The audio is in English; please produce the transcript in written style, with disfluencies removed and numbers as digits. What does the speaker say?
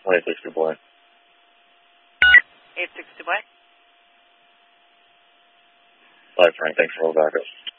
26 Dubois. 86 Dubois. 5 Frank, thanks for all the backup.